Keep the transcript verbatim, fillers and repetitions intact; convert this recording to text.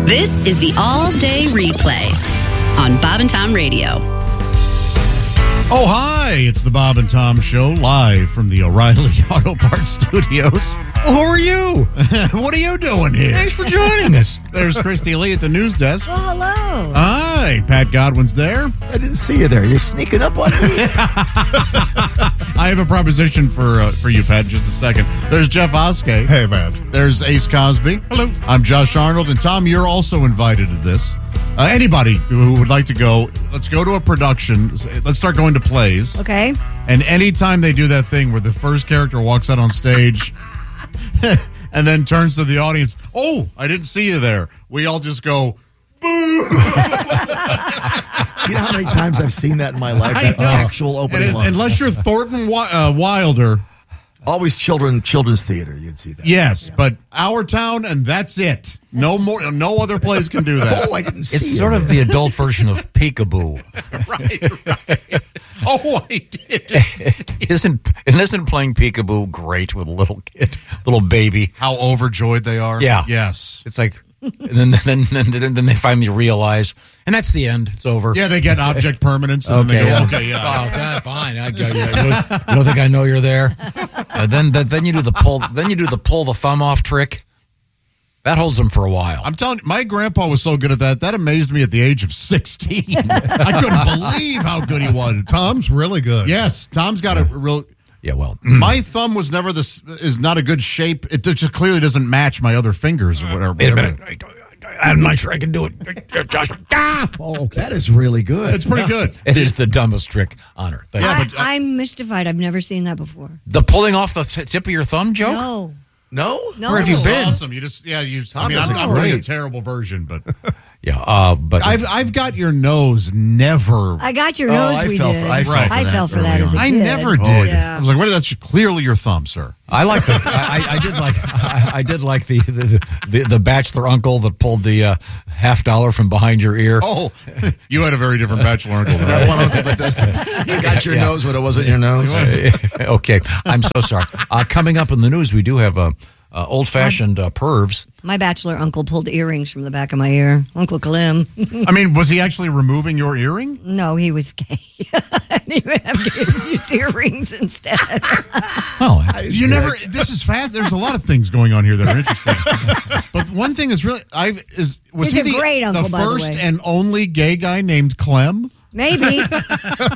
This is the all-day replay on Bob and Tom Radio. Oh, hi. It's the Bob and Tom Show, live from the O'Reilly Auto Parts Studios. Well, who are you? What are you doing here? Thanks for joining us. There's Christy Lee at the news desk. Oh, hello. Hi. Pat Godwin's there. I didn't see you there. You're sneaking up on me. I have a proposition for uh, for you, Pat, in just a second. There's Jeff Oskey. Hey, man. There's Ace Cosby. Hello. I'm Josh Arnold. And, Tom, you're also invited to this. Uh, anybody who would like to go, let's go to a production. Let's start going to plays. Okay. And anytime they do that thing where the first character walks out on stage and then turns to the audience, oh, I didn't see you there. We all just go, boo. You know how many times I've seen that in my life? That actual opening And line. unless you're Thornton Wi- uh, Wilder. Always children, children's theater. You'd see that. Yes, yeah. But Our Town, and that's it. No more. No other place can do that. Oh, I didn't see It's you sort there. of the adult version of Peekaboo. right, right. Oh, I did. isn't and isn't playing Peekaboo great with a little kid, little baby? How overjoyed they are. Yeah. Yes. It's like, and then then then, then, then they finally realize, and that's the end. It's over. Yeah, they get object permanence, and Okay, then they yeah. go, okay, yeah. Oh, okay, fine. I, you, don't, you don't think I know you're there? Uh, then, then, then you do the pull. Then you do the pull the thumb off trick. That holds them for a while. I'm telling you, my grandpa was so good at that. That amazed me at the age of sixteen. I couldn't believe how good he was. Tom's really good. Yes, Tom's got a real. Yeah, well, My thumb was never this is not a good shape. It just clearly doesn't match my other fingers or whatever. wait a minute. I'm not sure I can do it. Josh. Ah! Oh, that is really good. It's pretty good. It is the dumbest trick on earth. Yeah, I, but, uh, I'm mystified. I've never seen that before. The pulling off the t- tip of your thumb joke? No. No? No. Where have you It's been? awesome. You just yeah. You. I mean, does I'm, it I'm doing a great. terrible version, but Yeah, uh, but I've I've got your nose never. I got your Oh, nose. I we fell did. for- I fell Right. for I that fell for early that as a on. I kid. never did. Oh, yeah. I was like, what? That's clearly your thumb, sir. I like the I, I did like I, I did like the the, the the bachelor uncle that pulled the uh, half dollar from behind your ear. Oh, you had a very different bachelor uncle than I. That one uncle that does that. You got your Yeah. nose, but it wasn't your nose. Okay, I'm so sorry. Uh, coming up in the news, we do have a. Uh, old-fashioned uh, pervs. My bachelor uncle pulled earrings from the back of my ear. Uncle Clem. I mean, was he actually removing your earring? No, he was gay. And he would have used earrings instead. Oh, You never. This is fast. There's a lot of things going on here that are interesting. But one thing is really, I've is was He's he a the, great uncle, the by the first way. and only gay guy named Clem? Maybe.